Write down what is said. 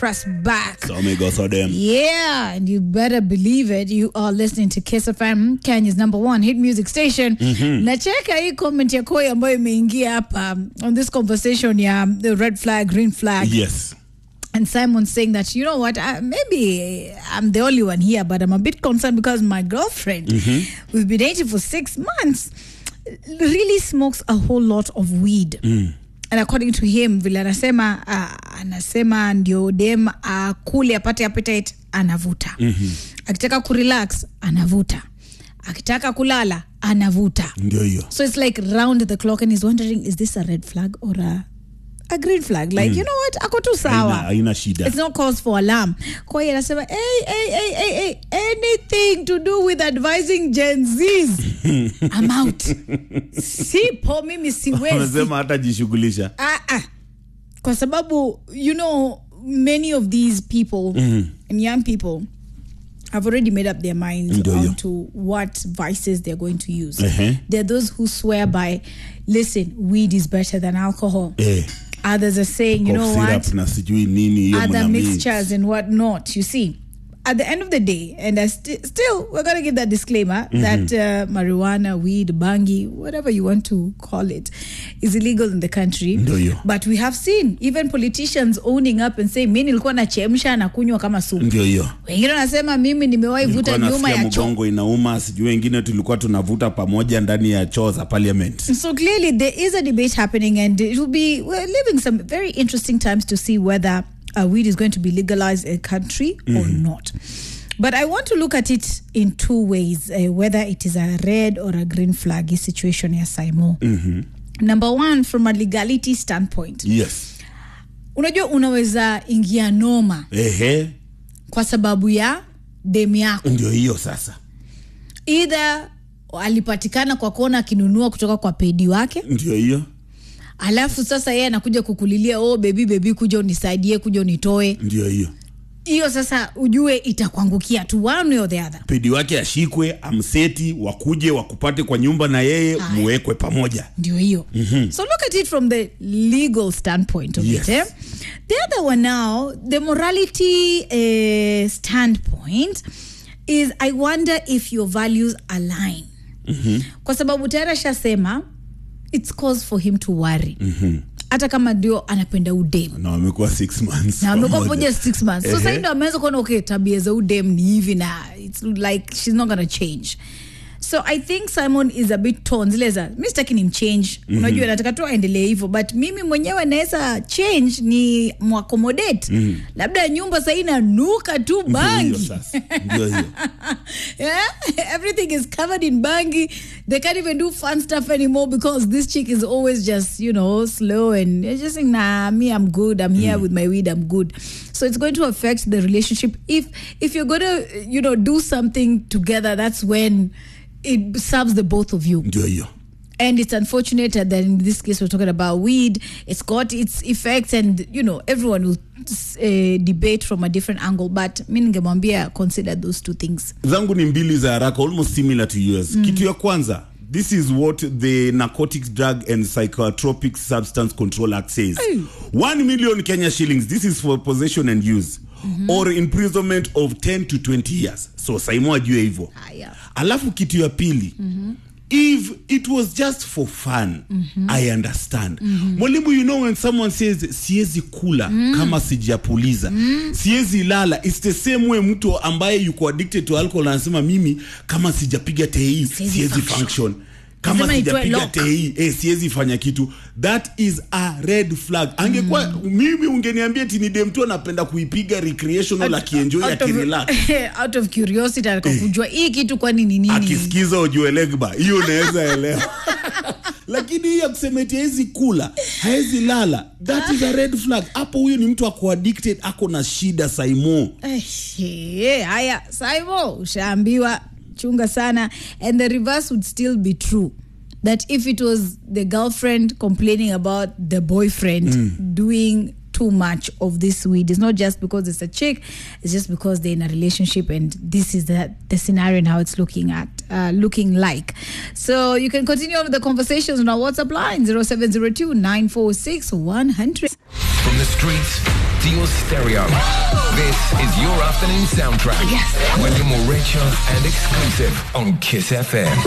press back. So me go so them. Yeah, and you better believe it. You are listening to Kiss FM, Kenya's #1 hit music station. Nacheka hii comment ya Koi ambayo imeingia hapa on this conversation ya the red flag, green flag. Yes. And Simon saying that, you know what, maybe I'm the only one here, but I'm a bit concerned because my girlfriend, we've been dating for 6 months, really smokes a whole lot of weed. And according to him, vile anasema ndio dem kule apate appetite, anavuta. Akitaka kurelax, anavuta. Akitaka kulala, anavuta. Ndio hiyo. So it's like round the clock, and he's wondering, is this a red flag or a green flag? Like, you know what? Ako tu sawa. Haina shida. It's not cause for alarm. Kwa hiyo anasema, hey, anything to do with advising Gen Zs, I'm out. Sipo mimi siwezi. Anasema hata jishughulisha. Kwa sababu, you know, many of these people and young people have already made up their minds onto what vices they're going to use. There are those who swear by, listen, weed is better than alcohol. Others are saying, you know what, other mixtures and whatnot. You see, at the end of the day, and still, we're going to give that disclaimer that marijuana, weed, bangi, whatever you want to call it, is illegal in the country. But we have seen even politicians owning up and saying, mimi nilikuwa nachemsha na kunywa kama supu. Wengine wanasema mimi nimewahi vuta nyuma ya choo. Mgongo inauma, sijui wengine tulikuwa tunavuta pamoja ndani ya choo za parliament. So clearly there is a debate happening, and we're living some very interesting times to see whether weed is going to be legalized in a country or not. But I want to look at it in two ways, whether it is a red or a green flag situation ya Saimo. Number one, from a legality standpoint. Yes. Unajua unaweza ingia noma. Kwa sababu ya demu yako. Ndio hiyo sasa. Either alipatikana kwa kona akinunua kutoka kwa pedi wake. Ndio hiyo. Alafu sasa yeye anakuja kukulilia, oh baby kuja unisaidie, kuja unitoe. Ndio hiyo. Hiyo sasa ujue itakuangukia tu one or the other. Pedi wake ashikwe, amseti, wakuje wakupate kwa nyumba na yeye muwekwe pamoja. Ndio hiyo. So look at it from the legal standpoint of it. The other one now, the morality standpoint is, I wonder if your values align. Kwa sababu tayari shasema it's cause for him to worry. Hata kama ndio anapenda udem. Na amekuwa 6 months. Na amekuwa pamoja 6 months. So sasa ndio ameanza kuona okay, tabia za udem ni hivi na it's like she's not going to change. So I think Simon is a bit torn. Zileza, mimi sitaki nimchange. Unajua nataka tu aendelee hivyo, but mimi mwenyewe naweza change ni muaccommodate. Labda nyumba sasa inanuka tu bangi. Ndio hiyo. Everything is covered in bangi. They can't even do fun stuff anymore because this chick is always just, you know, slow and just saying, nah, me, I'm good. I'm here with my weed. I'm good. So it's going to affect the relationship. If you're going to, you know, do something together, that's when it serves the both of you. Ndio hiyo. And it's unfortunate that in this case we're talking about weed. It's got its effects, and you know everyone will debate from a different angle. But mimi ningemwambia consider those two things. Zangu ni mbili za haraka, almost similar to yours. Kitu ya kwanza, this is what the Narcotics, Drug and Psychotropic Substance Control Act says. 1 million Kenya shillings. This is for possession and use. Or imprisonment of 10 to 20 years. So Saimo ajue hivyo. Alafu kitu ya pili, if it was just for fun, I understand. Mwalimu, you know when someone says siezi kula kama sijapuliza, siezi lala, it's the same way mtu ambaye yuko addicted to alcohol anasema mimi kama sijapiga tei siezi function. Kama sijapiga tei siezi fanya kitu. That is a red flag. Angekuwa mimi ungeniambia eti ni dem tu anapenda kuipiga recreational akienjoy akirelax. Out of curiosity atakujua hii kitu kwa nini. Akisikiza ujue legba. Hiyo unaweza elewa. Lakini hii akusemeti hizi kula, haezi lala. That is a red flag. Hapo huyo ni mtu ako addicted, ako na shida Saimo. Haya Saimo, ushaambiwa chunga sana. And the reverse would still be true, that if it was the girlfriend complaining about the boyfriend doing too much of this weed, it's not just because it's a chick, it's just because they're in a relationship, and this is the scenario and how it's looking like. So you can continue on with the conversations on our WhatsApp line 0702 946 100. From the streets to your stereo. This is your afternoon soundtrack. Yes. William Morecha and exclusive on Kiss FM.